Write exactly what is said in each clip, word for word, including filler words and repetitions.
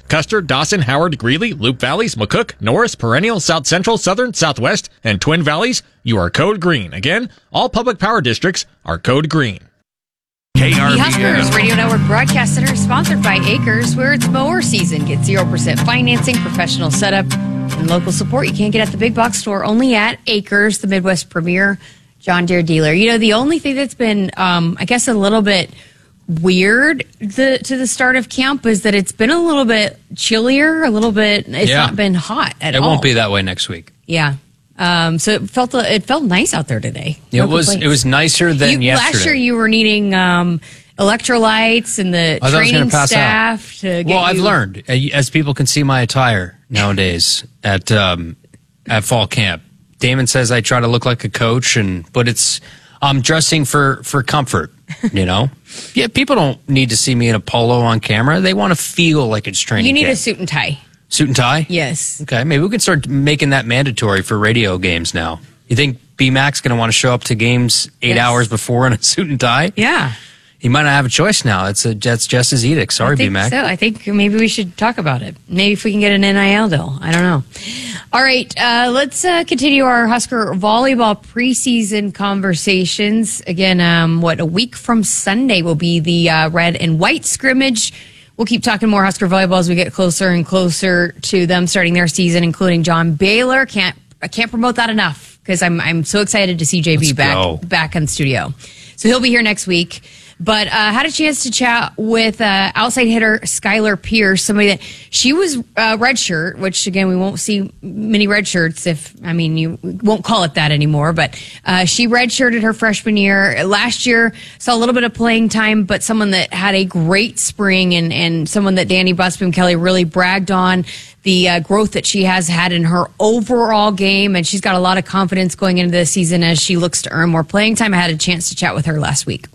Custer, Dawson, Howard, Greeley, Loop Valleys, McCook, Norris, Perennial, South Central, Southern, Southwest, and Twin Valleys, you are code green. Again, all public power districts are code green. K R B N. The Huskers Radio Network Broadcast Center is sponsored by Acres, where it's mower season. Get zero percent financing, professional setup, and local support you can't get at the big box store. Only at Acres, the Midwest premier John Deere dealer. You know, the only thing that's been, um, I guess, a little bit weird the, to the start of camp is that it's been a little bit chillier, a little bit, it's Yeah. not been hot at It all. won't be that way next week. Yeah. Um, so it felt it felt nice out there today. It No was complaints. it was nicer than You- yesterday. Last year you were needing um, electrolytes and the I thought I was training gonna pass staff out. to get Well, I've you- learned, uh, as people can see my attire nowadays at um, at fall camp. Damon says I try to look like a coach, and but it's I'm dressing for for comfort. You know, yeah. People don't need to see me in a polo on camera. They want to feel like it's training. You need camp. a suit and tie. Suit and tie. Yes. Okay, maybe we can start making that mandatory for radio games now. You think B-Mac's going to want to show up to games eight Yes. hours before in a suit and tie? Yeah. He might not have a choice now. It's a that's just his edict. Sorry, I think B-Mac. so. I think maybe we should talk about it. Maybe if we can get an N I L deal. I don't know. All right, uh, let's uh, continue our Husker volleyball preseason conversations. Again, um, what, a week from Sunday will be the uh, red and white scrimmage. We'll keep talking more Husker volleyball as we get closer and closer to them starting their season, including John Baylor. Can't I can't promote that enough because I'm I'm so excited to see J B Let's back go. back in the studio. So he'll be here next week. But uh, had a chance to chat with uh, outside hitter Skylar Pierce, somebody that she was uh, redshirt, which again we won't see many red shirts if I mean you won't call it that anymore. But uh, she redshirted her freshman year last year, saw a little bit of playing time, but someone that had a great spring and and someone that Danny Busby Kelly really bragged on the uh, growth that she has had in her overall game, and she's got a lot of confidence going into this season as she looks to earn more playing time. I had a chance to chat with her last week.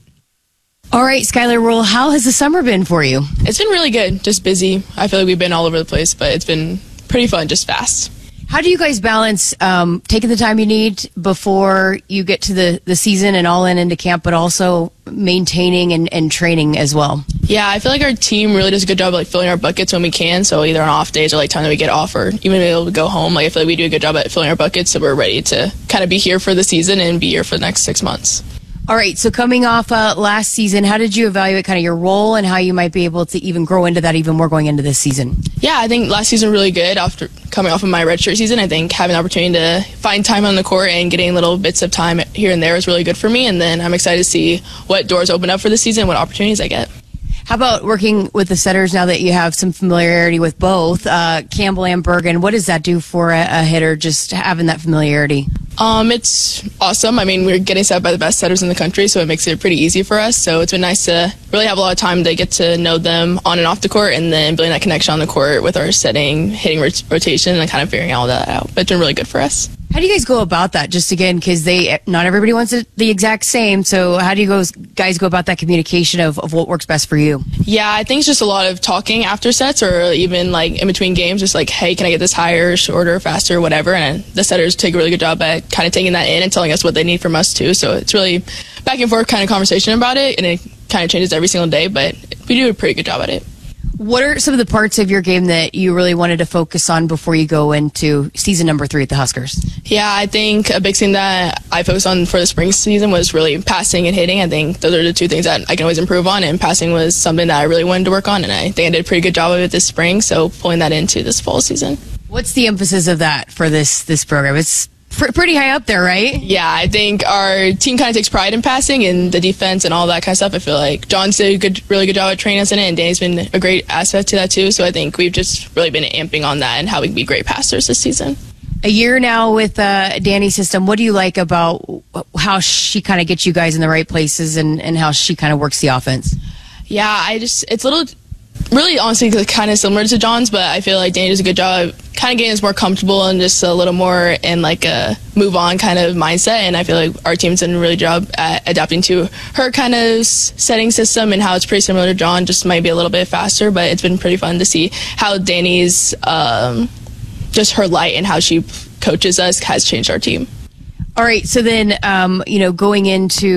All right, Skylar Rule, how has the summer been for you? It's been really good, just busy. I feel like we've been all over the place, but it's been pretty fun, just fast. How do you guys balance um, taking the time you need before you get to the, the season and all in into camp, but also maintaining and, and training as well? Yeah, I feel like our team really does a good job of like filling our buckets when we can. So either on off days or like time that we get off, or even being able to go home. Like I feel like we do a good job at filling our buckets, so we're ready to kind of be here for the season and be here for the next six months. All right, so coming off uh, last season, how did you evaluate kind of your role and how you might be able to even grow into that even more going into this season? Yeah, I think last season really good. After coming off of my redshirt season, I think having the opportunity to find time on the court and getting little bits of time here and there is really good for me. And then I'm excited to see what doors open up for the season, what opportunities I get. How about working with the setters now that you have some familiarity with both, uh, Campbell and Bergen? What does that do for a, a hitter, just having that familiarity? Um, it's awesome. I mean, we're getting set by the best setters in the country, so it makes it pretty easy for us. So it's been nice to really have a lot of time to get to know them on and off the court, and then building that connection on the court with our setting, hitting rot- rotation, and kind of figuring all that out. But it's been really good for us. How do you guys go about that? Just again, because they not everybody wants it the exact same. So how do you guys guys go about that communication of, of what works best for you? Yeah, I think it's just a lot of talking after sets or even like in between games, just like, hey, can I get this higher, shorter, faster, whatever. And the setters take a really good job at kind of taking that in and telling us what they need from us too. So it's really back and forth kind of conversation about it, and it kind of changes every single day, but we do a pretty good job at it. What are some of the parts of your game that you really wanted to focus on before you go into season number three at the Huskers? Yeah, I think a big thing that I focused on for the spring season was really passing and hitting. I think those are the two things that I can always improve on, and passing was something that I really wanted to work on, and I think I did a pretty good job of it this spring, so pulling that into this fall season. What's the emphasis of that for this this program? It's pr- pretty high up there, right? Yeah, I think our team kind of takes pride in passing and the defense and all that kind of stuff. I feel like John's did a good, really good job at training us in it, and Danny's been a great aspect to that too. So I think we've just really been amping on that and how we can be great passers this season. A year now with uh, Danny's system, what do you like about how she kind of gets you guys in the right places and, and how she kind of works the offense? Yeah, I just, it's a little, really honestly kind of similar to John's, but I feel like Danny does a good job of kind of getting us more comfortable and just a little more in like a move on kind of mindset. And I feel like our team's done a really good job at adapting to her kind of setting system and how it's pretty similar to John, just might be a little bit faster, but it's been pretty fun to see how Danny's, um, just her light and how she coaches us has changed our team. All right, so then, um, you know, going into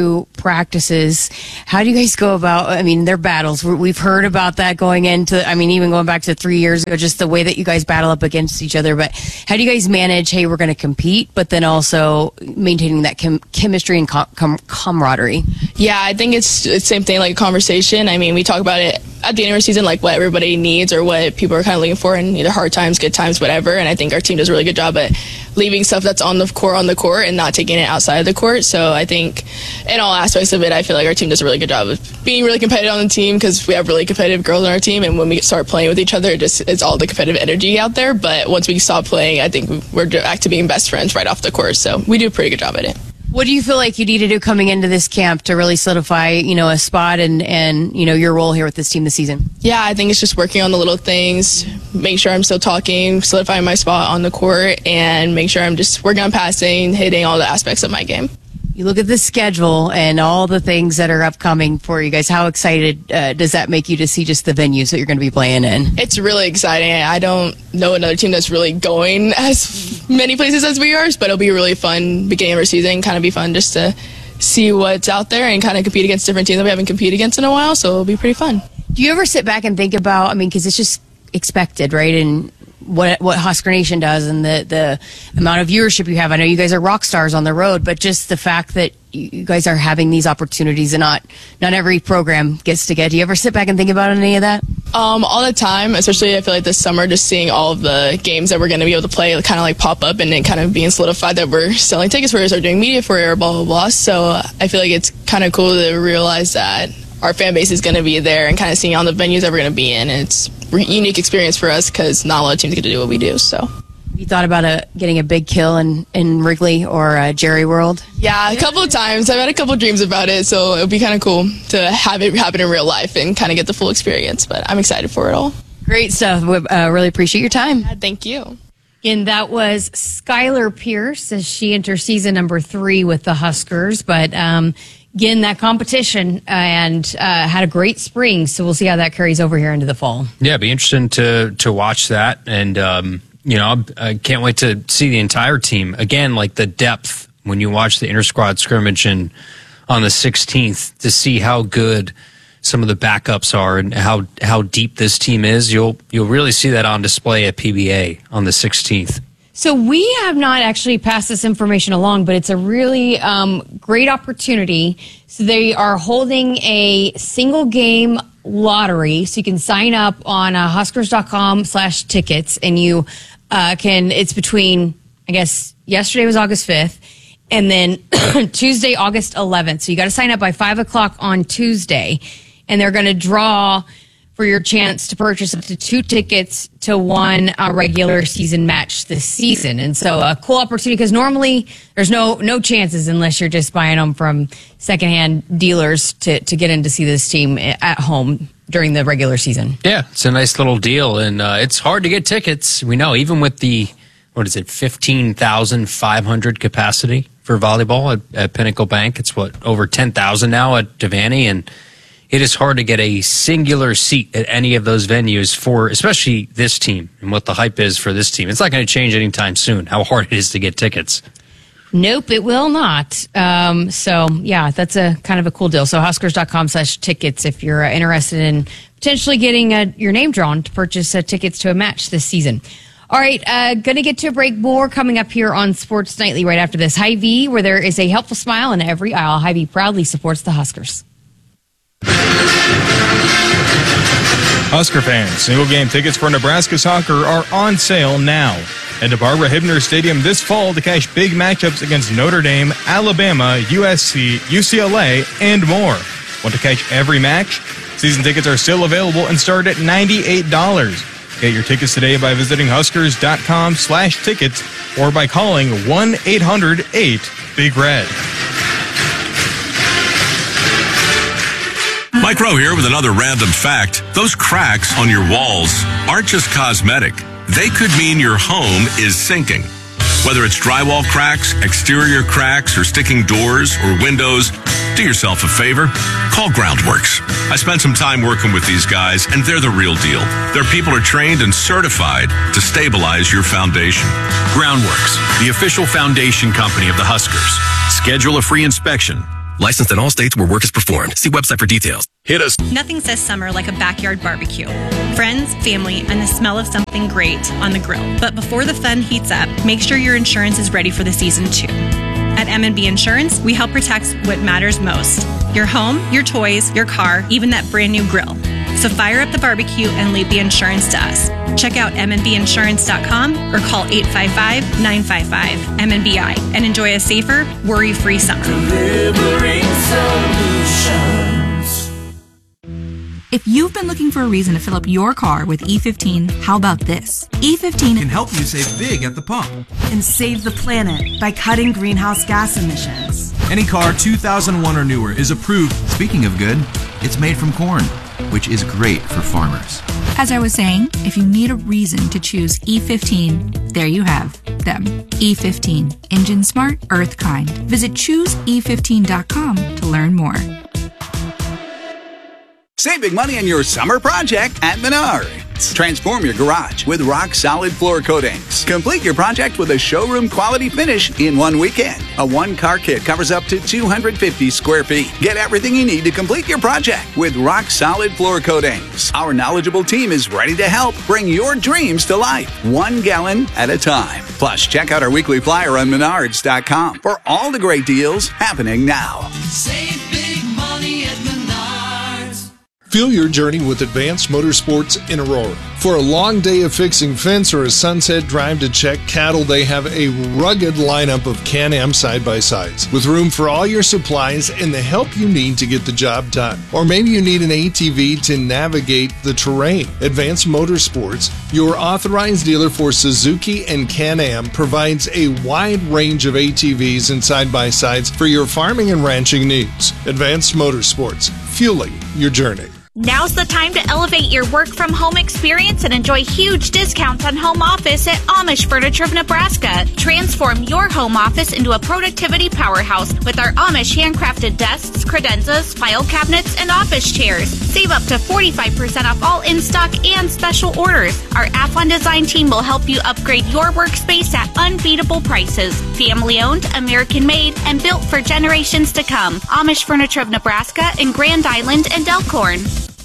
practices. How do you guys go about, I mean, their battles? We've heard about that going into, I mean, even going back to three years ago, just the way that you guys battle up against each other. But how do you guys manage, hey, we're going to compete, but then also maintaining that chem- chemistry and com- com- camaraderie? Yeah, I think it's the same thing, like a conversation. I mean, we talk about it at the end of the season, like what everybody needs or what people are kind of looking for in either hard times, good times, whatever. And I think our team does a really good job at leaving stuff that's on the court on the court and not taking it outside of the court. So I think in all aspects of it, I feel like our team does a really good job of being really competitive on the team because we have really competitive girls on our team. And when we start playing with each other, it just it's all the competitive energy out there. But once we stop playing, I think we're back to being best friends right off the court. So we do a pretty good job at it. What do you feel like you need to do coming into this camp to really solidify, you know, a spot and, and, you know, your role here with this team this season? Yeah, I think it's just working on the little things, make sure I'm still talking, solidifying my spot on the court, and make sure I'm just working on passing, hitting all the aspects of my game. You look at the schedule and all the things that are upcoming for you guys. How excited uh, does that make you to see just the venues that you're going to be playing in? It's really exciting. I don't know another team that's really going as many places as we are, but it'll be really fun beginning of our season. Kind of be fun just to see what's out there and kind of compete against different teams that we haven't competed against in a while, so it'll be pretty fun. Do you ever sit back and think about, I mean, because it's just expected, right? And what what Husker Nation does and the, the amount of viewership you have. I know you guys are rock stars on the road, but just the fact that you guys are having these opportunities and not not every program gets to get. Do you ever sit back and think about any of that? Um, all the time, especially I feel like this summer, just seeing all of the games that we're going to be able to play kind of like pop up and then kind of being solidified that we're selling tickets for us or doing media for it or blah, blah, blah. So uh, I feel like it's kind of cool to realize that our fan base is going to be there and kind of seeing all the venues that we're going to be in. It's a unique experience for us because not a lot of teams get to do what we do. So, you thought about a, getting a big kill in, in Wrigley or uh, Jerry World? Yeah, a couple of times. I've had a couple of dreams about it, so it would be kind of cool to have it happen in real life and kind of get the full experience. But I'm excited for it all. Great stuff. We uh, really appreciate your time. Yeah, thank you. And that was Skylar Pierce as she enters season number three with the Huskers. But um, again, that competition and uh, had a great spring, so we'll see how that carries over here into the fall. Yeah, it'd be interesting to to watch that, and um, you know, I can't wait to see the entire team again. Like the depth when you watch the inter squad scrimmage and on the sixteenth to see how good some of the backups are and how how deep this team is. You'll you'll really see that on display at P B A on the sixteenth. So we have not actually passed this information along, but it's a really um, great opportunity. So they are holding a single game lottery. So you can sign up on uh, huskers.com slash tickets and you uh, can, it's between, I guess, yesterday was August fifth and then Tuesday, August eleventh. So you got to sign up by five o'clock on Tuesday and they're going to draw for your chance to purchase up to two tickets to one uh, regular season match this season. And so a cool opportunity because normally there's no no chances unless you're just buying them from secondhand dealers to, to get in to see this team at home during the regular season. Yeah, it's a nice little deal. And uh, it's hard to get tickets. We know, even with the, what is it, fifteen thousand five hundred capacity for volleyball at, at Pinnacle Bank. It's what, over ten thousand now at Devaney. And it is hard to get a singular seat at any of those venues for, especially this team and what the hype is for this team. It's not going to change anytime soon, how hard it is to get tickets. Nope, it will not. Um, so, yeah, that's a kind of a cool deal. So, huskers.com slash tickets if you're uh, interested in potentially getting uh, your name drawn to purchase uh, tickets to a match this season. All right, uh, going to get to a break. More coming up here on Sports Nightly right after this. Hy-Vee, where there is a helpful smile in every aisle. Hy-Vee proudly supports the Huskers. Husker fans, single game tickets for Nebraska soccer are on sale now. Head to Barbara Hibner Stadium this fall to cash big matchups against Notre Dame, Alabama, U S C, U C L A, and more. Want to catch every match? Season tickets are still available and start at ninety-eight dollars. Get your tickets today by visiting huskers.com slash tickets or by calling one eight hundred eight big red. Mike Rowe here with another random fact. Those cracks on your walls aren't just cosmetic. They could mean your home is sinking. Whether it's drywall cracks, exterior cracks, or sticking doors or windows, do yourself a favor. Call Groundworks. I spent some time working with these guys, and they're the real deal. Their people are trained and certified to stabilize your foundation. Groundworks, the official foundation company of the Huskers. Schedule a free inspection Licensed in all states where work is performed. See website for details. Hit us. Nothing says summer like a backyard barbecue. Friends, family, and the smell of something great on the grill. But before the fun heats up, make sure your insurance is ready for the season too. At M and B Insurance, we help protect what matters most. Your home, your toys, your car, even that brand new grill. So fire up the barbecue and leave the insurance to us. Check out m n b insurance dot com or call eight five five, nine five five, M N B I and enjoy a safer, worry-free summer. Delivering solutions. If you've been looking for a reason to fill up your car with E fifteen, how about this? E fifteen can help you save big at the pump and save the planet by cutting greenhouse gas emissions. Any car two thousand one or newer is approved. Speaking of good, it's made from corn, which is great for farmers. As I was saying, if you need a reason to choose E fifteen, there you have them. E fifteen, engine smart, earth kind. Visit choose e fifteen dot com to learn more. Save big money on your summer project at Menards. Transform your garage with rock-solid floor coatings. Complete your project with a showroom-quality finish in one weekend. A one-car kit covers up to two hundred fifty square feet. Get everything you need to complete your project with rock-solid floor coatings. Our knowledgeable team is ready to help bring your dreams to life, one gallon at a time. Plus, check out our weekly flyer on menards dot com for all the great deals happening now. Save big money at Menards. Fuel your journey with Advanced Motorsports in Aurora. For a long day of fixing fence or a sunset drive to check cattle, they have a rugged lineup of Can-Am side-by-sides with room for all your supplies and the help you need to get the job done. Or maybe you need an A T V to navigate the terrain. Advanced Motorsports, your authorized dealer for Suzuki and Can-Am, provides a wide range of A T Vs and side-by-sides for your farming and ranching needs. Advanced Motorsports, fueling your journey. Now's the time to elevate your work-from-home experience and enjoy huge discounts on home office at Amish Furniture of Nebraska. Transform your home office into a productivity powerhouse with our Amish handcrafted desks, credenzas, file cabinets, and office chairs. Save up to forty-five percent off all in-stock and special orders. Our Athlon Design team will help you upgrade your workspace at unbeatable prices. Family-owned, American-made, and built for generations to come. Amish Furniture of Nebraska in Grand Island and Elkhorn.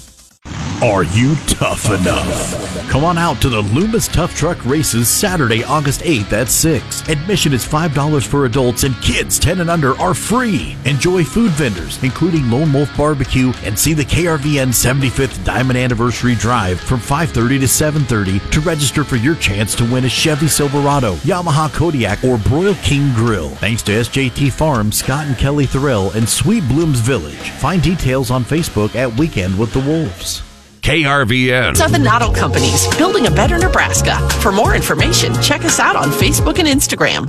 Are you tough enough? Come on out to the Loomis Tough Truck Races Saturday, August eighth at six. Admission is five dollars for adults and kids ten and under are free. Enjoy food vendors, including Lone Wolf Barbecue, and see the K R V N seventy-fifth Diamond Anniversary Drive from five thirty to seven thirty to register for your chance to win a Chevy Silverado, Yamaha Kodiak, or Broil King Grill. Thanks to S J T Farms, Scott and Kelly Thorell, and Sweet Blooms Village. Find details on Facebook at Weekend with the Wolves. K R V N. Seven Auto Companies, building a better Nebraska. For more information, check us out on Facebook and Instagram.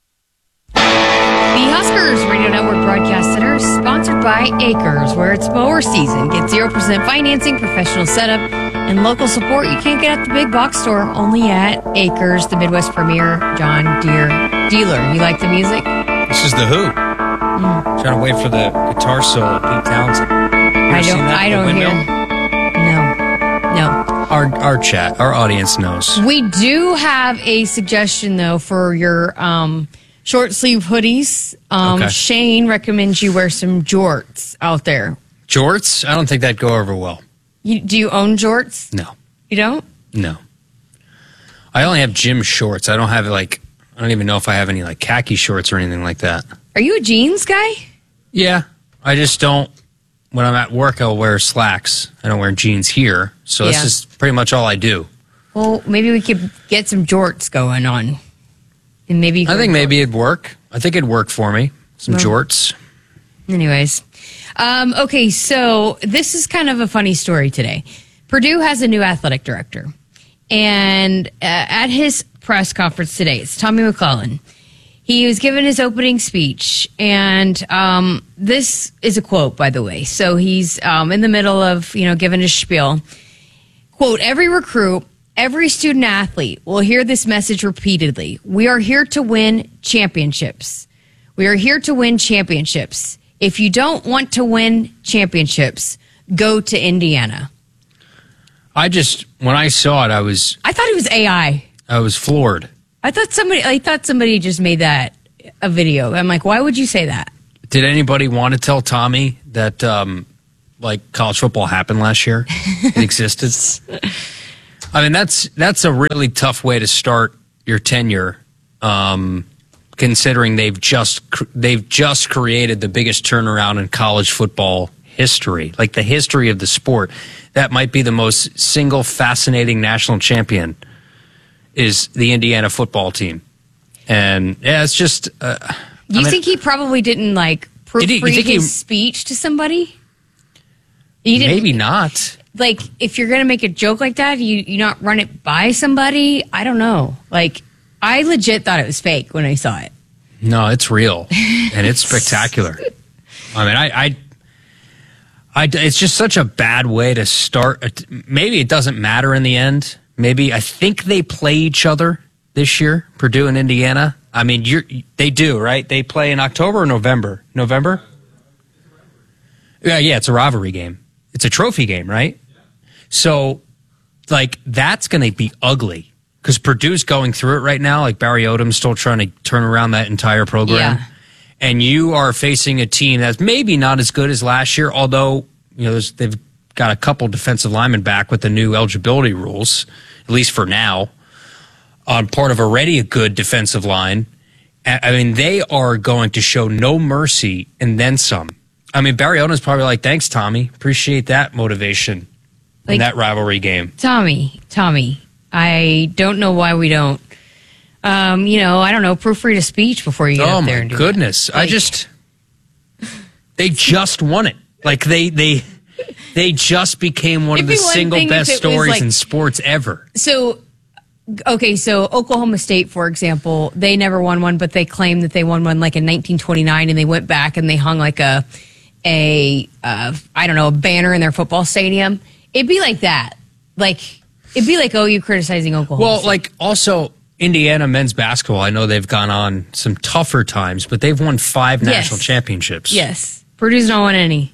The Huskers Radio Network Broadcast Center is sponsored by Acres, where it's mower season. Get zero percent financing, professional setup, and local support you can't get at the big box store, only at Acres, the Midwest premier John Deere dealer. You like the music? This is The Who. Mm. Trying to wait for the guitar solo of Pete Townsend. I don't, I don't hear... No, no. Our our chat, our audience knows. We do have a suggestion, though, for your um, short sleeve hoodies. Um, Okay. Shane recommends you wear some jorts out there. Jorts? I don't think that'd go over well. You, do you own jorts? No. You don't? No. I only have gym shorts. I don't have, like, I don't even know if I have any, like, khaki shorts or anything like that. Are you a jeans guy? Yeah. I just don't. When I'm at work, I'll wear slacks. I don't wear jeans here. So Yeah. that's just pretty much all I do. Well, maybe we could get some jorts going on. And maybe you I could- think maybe it'd work. I think it'd work for me. Some Well. jorts. Anyways. Um, okay, so this is kind of a funny story today. Purdue has a new athletic director. And uh, at his press conference today, it's Tommy McClellan. He was given his opening speech, and um, this is a quote, by the way. So he's um, in the middle of, you know, giving his spiel. Quote, every recruit, every student athlete will hear this message repeatedly. We are here to win championships. We are here to win championships. If you don't want to win championships, go to Indiana. I just, when I saw it, I was, I thought it was A I. I was floored. I thought somebody, I thought somebody just made that a video. I'm like, why would you say that? Did anybody want to tell Tommy that um, like college football happened last year? It existed. I mean, that's that's a really tough way to start your tenure, um, considering they've just they've just created the biggest turnaround in college football history, like the history of the sport. That might be the most single fascinating national champion is the Indiana football team, and yeah, it's just. Uh, You I mean, think he probably didn't like Did he- proofread you think his he- speech to somebody? You didn't- maybe not. Like, if you're gonna make a joke like that, you you not run it by somebody. I don't know. Like, I legit thought it was fake when I saw it. No, it's real, and it's spectacular. I mean, I, I, I, it's just such a bad way to start. a t- Maybe it doesn't matter in the end. Maybe I think they play each other this year, Purdue and Indiana. I mean, you're, they do, right? They play in October or November? November? Yeah, yeah, it's a rivalry game. It's a trophy game, right? So, like, that's going to be ugly because Purdue's going through it right now. Like, Barry Odom's still trying to turn around that entire program. Yeah. And you are facing a team that's maybe not as good as last year, although, you know, there's, they've got a couple defensive linemen back with the new eligibility rules, at least for now, on part of already a good defensive line. I I mean, they are going to show no mercy and then some. I mean, Barry Odom's probably like, thanks, Tommy. Appreciate that motivation Like- in that rivalry game. Tommy, Tommy, I don't know why we don't. Um, you know, I don't know. Proofread a speech before you get Oh up there my and do goodness! that. I Like, just they just won it. Like they they they just became one of It'd the be one single thing best if it was stories like- in sports ever. So, okay, so Oklahoma State, for example, they never won one, but they claimed that they won one like in nineteen twenty-nine, and they went back and they hung like a a uh, I don't know, a banner in their football stadium. It'd be like that. Like it'd be like, oh, you criticizing Oklahoma? Well, State. like also Indiana men's basketball. I know they've gone on some tougher times, but they've won five Yes. national championships. Yes, Purdue's not won any.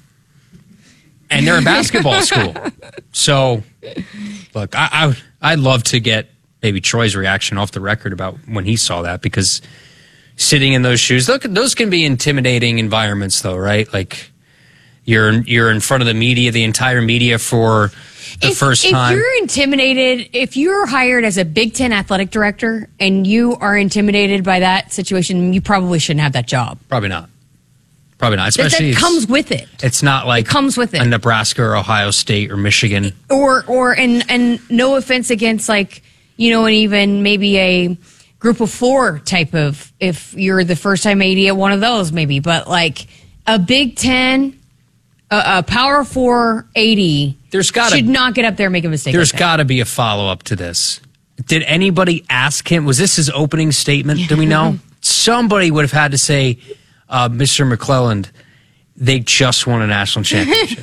And they're a basketball school. So, look, I, I I'd love to get maybe Troy's reaction off the record about when he saw that, because sitting in those shoes, look, those can be intimidating environments, though, right? Like you're you're in front of the media, the entire media for the if, first if time. If you're intimidated, if you're hired as a Big Ten athletic director and you are intimidated by that situation, you probably shouldn't have that job. Probably not. Probably not. That, Especially that it's- comes with it. It's not like It comes with it. a Nebraska or Ohio State or Michigan. Or or and and no offense against like, you know, and even maybe a group of four type of, if you're the first time A D at one of those maybe, but like a Big Ten, a, a Power Four A D There's gotta- should not get up there and make a mistake. There's like that. got to be a follow up to this. Did anybody ask him? Was this his opening statement? Do we know? Somebody would have had to say, uh, Mister McClelland, they just won a national championship.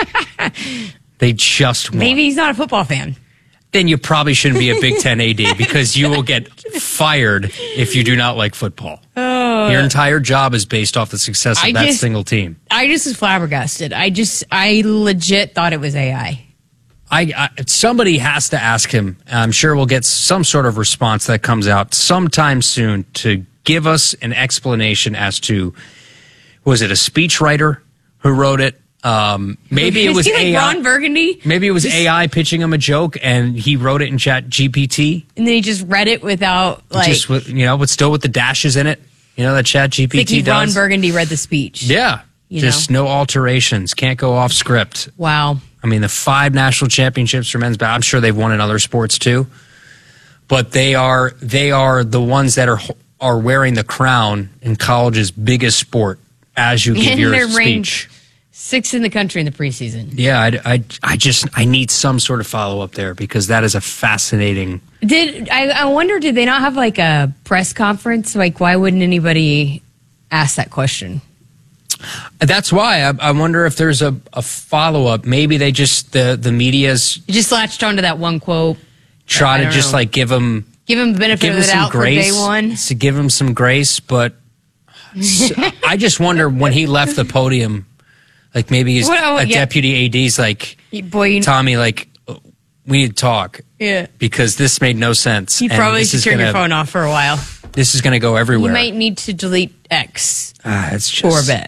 They just won. Maybe he's not a football fan. Then you probably shouldn't be a Big Ten A D because you will get fired if you do not like football. Oh. Your entire job is based off the success of I that just- single team. I just was flabbergasted. I just, I legit thought it was A I. I, I somebody has to ask him. I'm sure we'll get some sort of response that comes out sometime soon to give us an explanation as to, was it a speechwriter who wrote it? Um, maybe it Is was he like A I. Ron Burgundy? Maybe it was A I pitching him a joke, and he wrote it in Chat G P T. And then he just read it without like, just with, you know, with still with the dashes in it. You know that Chat G P T thinking Ron does. Burgundy read the speech. Yeah, You just no alterations. Can't go off script. Wow. I mean, the five national championships for men's basketball. I'm sure they've won in other sports too, but they are they are the ones that are are wearing the crown in college's biggest sport as you give And your they're speech. ranked sixth in the country in the preseason. Yeah, I, I, I just I need some sort of follow up there because that is a fascinating. Did I, I wonder, did they not have like a press conference? Like, why wouldn't anybody ask that question? That's why I, I wonder if there's a, a follow up. Maybe they just the the media's You just latched onto that one quote. try I to don't just know. like give them Give him the benefit give of him the some doubt grace for day one. to give him some grace, but s- I just wonder when he left the podium, like maybe his What- oh, a yeah. deputy A D's like, Boy, you, Tommy, like we need to talk yeah. because this made no sense. You and probably this should is turn your gonna- phone off for a while. This is going to go You everywhere. might need to delete X Ah, it's for a just bit.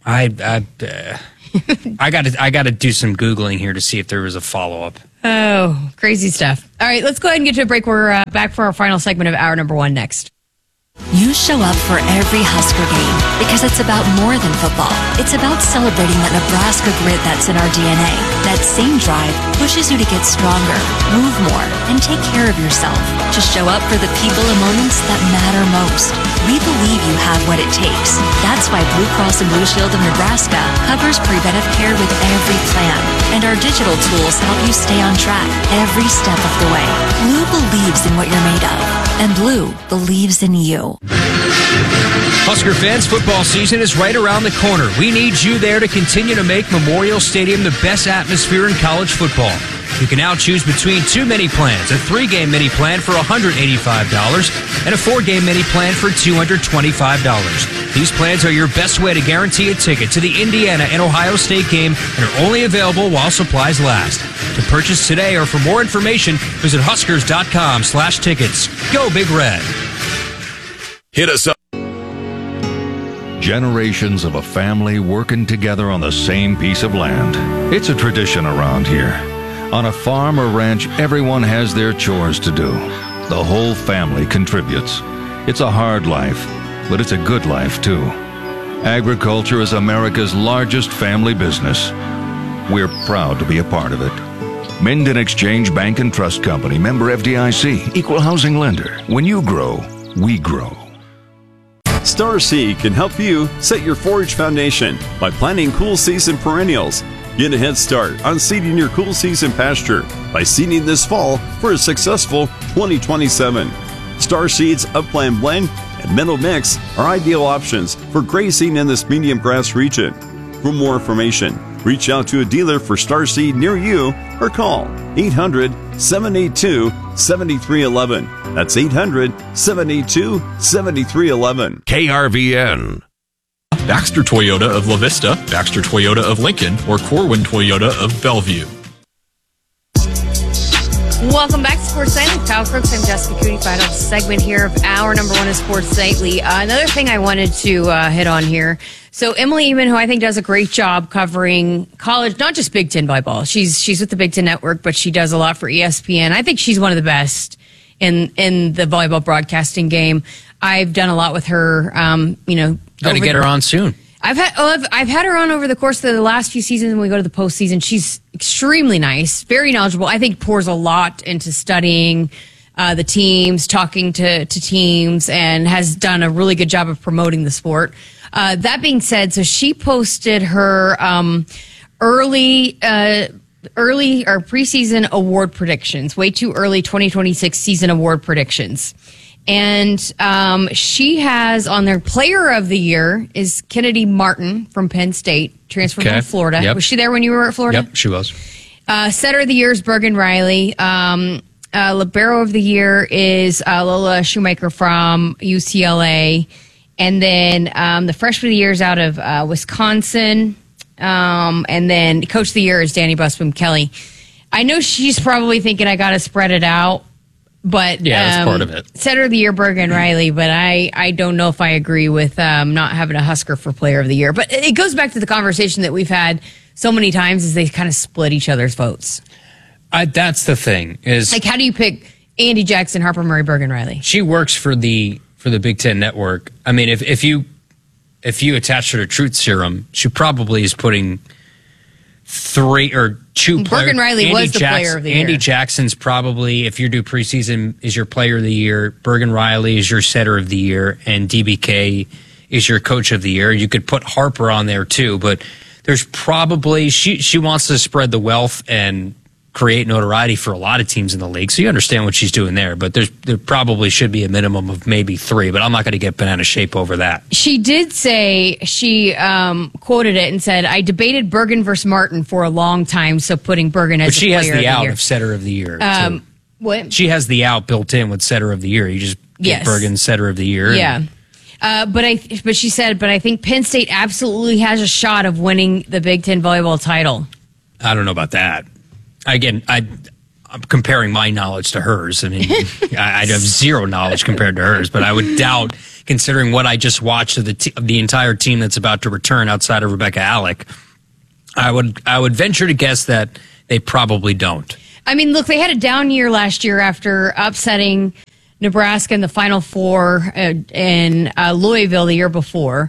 I I, uh, I got to I got to do some Googling here to see if there was a follow up. Oh, crazy stuff. All right, let's go ahead and get to a break. We're uh, back for our final segment of hour number one next. You show up for every Husker game because it's about more than football. It's about celebrating that Nebraska grit that's in our D N A. That same drive pushes you to get stronger, move more, and take care of yourself. To show up for the people and moments that matter most. We believe you have what it takes. That's why Blue Cross and Blue Shield of Nebraska covers preventive care with every plan. And our digital tools help you stay on track every step of the way. Blue believes in what you're made of. And Blue believes in you. Husker fans, football season is right around the corner. We need you there to continue to make Memorial Stadium the best atmosphere in college football. You can now choose between two mini plans, a three-game mini plan for one hundred eighty-five dollars and a four-game mini plan for two hundred twenty-five dollars. These plans are your best way to guarantee a ticket to the Indiana and Ohio State game and are only available while supplies last. To purchase today or for more information, visit huskers.com slash tickets. Go Big Red. Hit us up. Generations of a family working together on the same piece of land. It's a tradition around here. On a farm or ranch, everyone has their chores to do. The whole family contributes. It's a hard life, but it's a good life too. Agriculture is America's largest family business. We're proud to be a part of it. Minden Exchange Bank and Trust Company, member F D I C, equal housing lender. When you grow, we grow. Star Seed can help you set your forage foundation by planting cool season perennials. Get a head start on seeding your cool season pasture by seeding this fall for a successful twenty twenty-seven. Star Seed's Upland Blend and Meadow Mix are ideal options for grazing in this medium grass region. For more information, reach out to a dealer for Star Seed near you or call eight hundred, seven eight two, seven three one one. That's eight hundred, seven eight two, seven three one one. K R V N. Baxter Toyota of La Vista, Baxter Toyota of Lincoln, or Corwin Toyota of Bellevue. Welcome back to Sports Nightly with Kyle Crooks. I'm Jessica Cooney. Final segment here of hour number one of Sports Nightly. Uh, another thing I wanted to uh, hit on here. So Emily Eman, who I think does a great job covering college, not just Big Ten volleyball. She's she's with the Big Ten Network, but she does a lot for E S P N. I think she's one of the best in in the volleyball broadcasting game. I've done a lot with her. Um, you know, got to get her on soon. I've had oh, I've, I've had her on over the course of the last few seasons. When we go to the postseason, she's extremely nice, very knowledgeable. I think pours a lot into studying uh, the teams, talking to to teams, and has done a really good job of promoting the sport. Uh, that being said, so she posted her um, early. Uh, early or preseason award predictions, way too early twenty twenty-six season award predictions. And um, she has on their player of the year is Kennedy Martin from Penn State, transferred Okay. from Florida. Yep. Was she there when you were at Florida? Yep, she was. Uh, setter of the year is Bergen Riley. Um, uh, libero of the year is uh, Lola Shoemaker from U C L A. And then um, the freshman of the year is out of uh, Wisconsin. Um, and then coach of the year is Danny Busboom Kelly. I know she's probably thinking I got to spread it out, but Yeah, that's um, part of it. Setter of the year, Bergen Riley, but I, I don't know if I agree with um, not having a Husker for player of the year. But it goes back to the conversation that we've had so many times is they kind of split each other's votes. I, that's the thing is Like, how do you pick Andy Jackson, Harper Murray, Bergen Riley? she works for the for the Big Ten Network. I mean, if if you if you attach her to Truth Serum, she probably is putting three or two Bergen players. Riley was the player of the Andy year. Jackson's probably, if you do preseason, is your player of the year. Bergen Riley is your setter of the year, and D B K is your coach of the year. You could put Harper on there too, but there's probably she she wants to spread the wealth and create notoriety for a lot of teams in the league. So you understand what she's doing there, but there's there probably should be a minimum of maybe three, but I'm not going to get banana shape over that. She did say, she um, quoted it and said, I debated Bergen versus Martin for a long time, so putting Bergen as But she a has player the of the out year. of setter of the year. Um, too. what? She has the out built in with setter of the year. You just Yes. get Bergen setter of the year. Yeah. Uh, but I, but she said, but I think Penn State absolutely has a shot of winning the Big Ten volleyball title. I don't know about that. Again, I I'm comparing my knowledge to hers. I mean, I, I have zero knowledge compared to hers, but I would doubt, considering what I just watched of the t- of the entire team that's about to return outside of Rebecca Alec, I would I would venture to guess that they probably don't. I mean, look, they had a down year last year after upsetting Nebraska in the Final Four uh, in uh, Louisville the year before.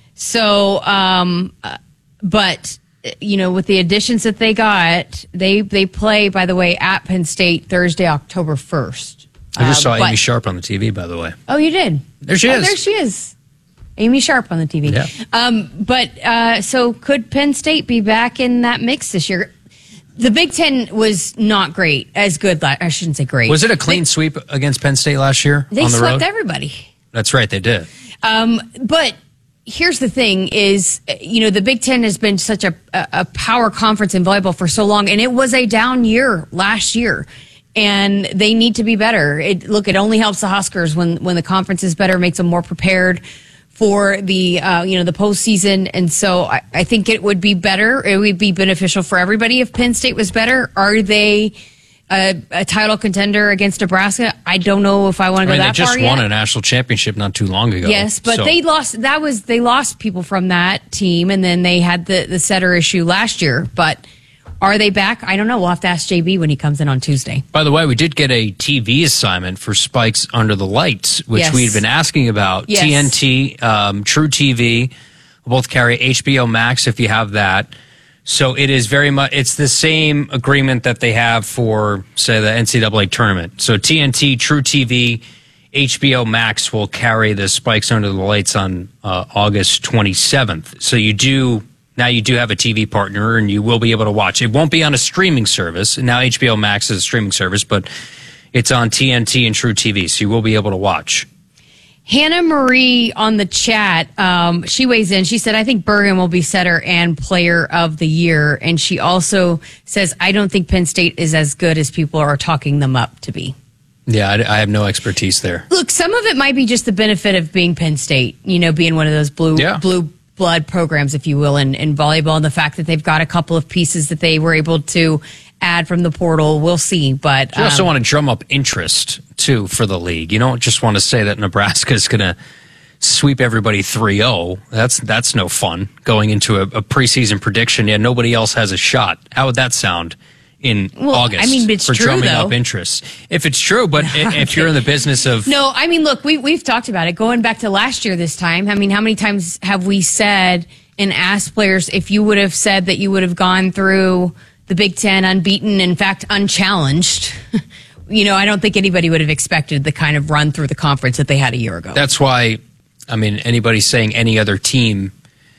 So, um, uh, but, you know, with the additions that they got, they they play, by the way, at Penn State Thursday, October first. I just uh, saw but, Amy Sharp on the T V, by the way. Oh, you did? There she oh, is. There she is. Amy Sharp on the T V. Yeah. Um, but uh, so could Penn State be back in that mix this year? The Big Ten was not great, as good. I shouldn't say great. Was it a clean they, sweep against Penn State last year they on the swept road? everybody. That's right, they did. Um, but here's the thing is, you know, the Big Ten has been such a, a power conference in volleyball for so long, and it was a down year last year. And they need to be better. It, look, it only helps the Huskers when, when the conference is better, makes them more prepared for the, uh, you know, the postseason. And so I, I think it would be better. It would be beneficial for everybody if Penn State was better. Are they a, a title contender against Nebraska? I don't know if I want to I go mean, that they far just yet. won a national championship not too long ago. Yes, but so. they lost. That was they lost people from that team, and then they had the the setter issue last year. But are they back? I don't know. We'll have to ask J B when he comes in on Tuesday. By the way, we did get a T V assignment for Spikes Under the Lights, which yes. we'd been asking about. Yes. T N T, um, True T V, both carry H B O Max if you have that. So it is very much, it's the same agreement that they have for, say, the N C double A tournament. So T N T, True T V, H B O Max will carry the Spikes Under the Lights on uh, August twenty-seventh. So you do... Now you do have a T V partner, and you will be able to watch. It won't be on a streaming service. Now H B O Max is a streaming service, but it's on T N T and True T V, so you will be able to watch. Hannah Marie on the chat, um, she weighs in. She said, I think Bergen will be setter and player of the year. And she also says, I don't think Penn State is as good as people are talking them up to be. Yeah, I, I have no expertise there. Look, some of it might be just the benefit of being Penn State, you know, being one of those blue yeah. blue blood programs, if you will, in, in volleyball, and the fact that they've got a couple of pieces that they were able to add from the portal. We'll see. But you also um, want to drum up interest, too, for the league. You don't just want to say that Nebraska is going to sweep everybody three oh. That's that's no fun going into a, a preseason prediction. Yeah, nobody else has a shot. How would that sound in well, August I mean, it's for true, drumming though. up interest? If it's true, but okay. if you're in the business of... No, I mean, look, we, we've talked about it. Going back to last year this time, I mean, how many times have we said and asked players if you would have said that you would have gone through the Big Ten unbeaten, in fact, unchallenged? You know, I don't think anybody would have expected the kind of run through the conference that they had a year ago. That's why, I mean, anybody saying any other team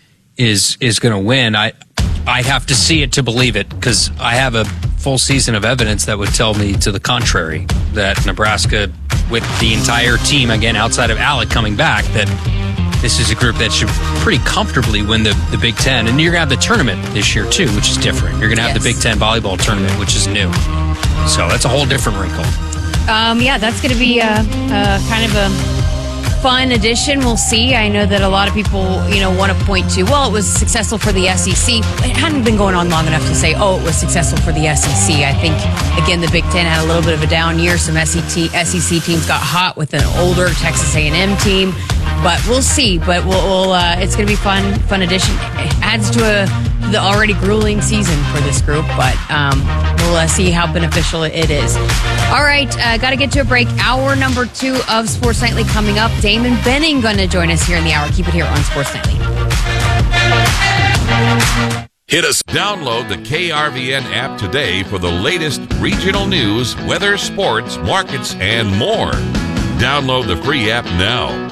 is is going to win, I I have to see it to believe it, because I have a full season of evidence that would tell me to the contrary, that Nebraska, with the entire team, again, outside of Alec coming back, that this is a group that should pretty comfortably win the, the Big Ten. And you're going to have the tournament this year, too, which is different. You're going to have yes. the Big Ten volleyball tournament, which is new. So that's a whole different wrinkle. Um, yeah, that's going to be a, a kind of a fun addition. We'll see. I know that a lot of people, you know, want to point to, well, it was successful for the S E C. It hadn't been going on long enough to say, oh, it was successful for the S E C. I think, again, the Big Ten had a little bit of a down year. Some S E C teams got hot with an older Texas A and M team. But we'll see. But we'll, we'll uh, it's going to be fun, fun addition. It adds to a the already grueling season for this group. But um, we'll uh, see how beneficial it is. All right, uh, got to get to a break. Hour number two of Sports Nightly coming up. Damon Benning going to join us here in the hour. Keep it here on Sports Nightly. Hit us. Download the K R V N app today for the latest regional news, weather, sports, markets, and more. Download the free app now.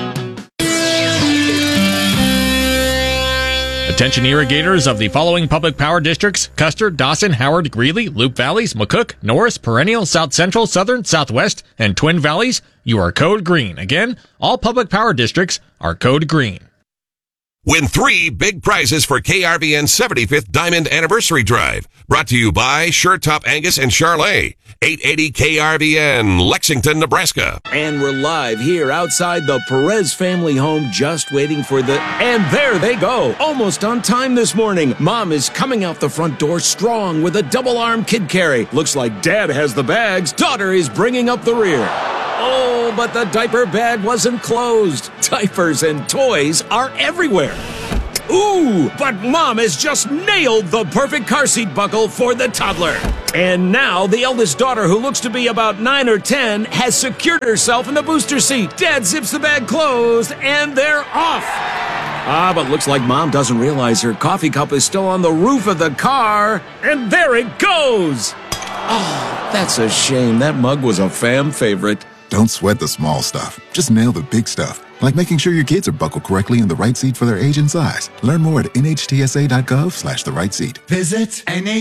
Attention irrigators of the following public power districts: Custer, Dawson, Howard, Greeley, Loup Valleys, McCook, Norris, Perennial, South Central, Southern, Southwest, and Twin Valleys. You are code green. Again, all public power districts are code green. Win three big prizes for K R V N's seventy-fifth Diamond Anniversary Drive. Brought to you by Sure Top Angus and Charlet. eight eighty K R V N, Lexington, Nebraska. And we're live here outside the Perez family home, just waiting for the... And there they go, almost on time this morning. Mom is coming out the front door strong with a double-arm kid carry. Looks like Dad has the bags. Daughter is bringing up the rear. Oh, but the diaper bag wasn't closed. Diapers and toys are everywhere. Ooh, but Mom has just nailed the perfect car seat buckle for the toddler. And now the eldest daughter, who looks to be about nine or ten, has secured herself in the booster seat. Dad zips the bag closed, and they're off. Ah, but looks like Mom doesn't realize her coffee cup is still on the roof of the car. And there it goes. Oh, that's a shame. That mug was a fam favorite. Don't sweat the small stuff. Just nail the big stuff. Like making sure your kids are buckled correctly in the right seat for their age and size. Learn more at nhtsa.gov slash the right seat. Visit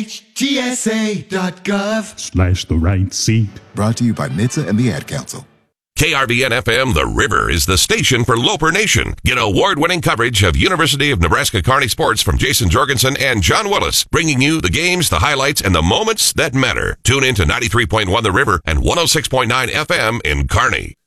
nhtsa.gov slash the right seat. Brought to you by N H T S A and the Ad Council. K R V N F M The River is the station for Loper Nation. Get award-winning coverage of University of Nebraska Kearney sports from Jason Jorgensen and John Willis, bringing you the games, the highlights, and the moments that matter. Tune in to ninety-three point one The River and one oh six point nine F M in Kearney.